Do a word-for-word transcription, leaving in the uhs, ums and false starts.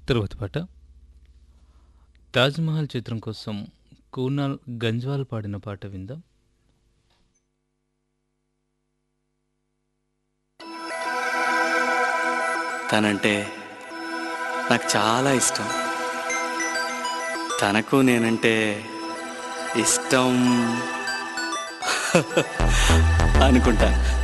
తరువాత పాట 'తాజ్‌మహల్' చిత్రం కోసం కూనాల్ గంజ్వాల్ పాడిన పాట విందాం. తనంటే నాకు చాలా ఇష్టం. తనకు నేనంటే ఇష్టం అనుకుంటా.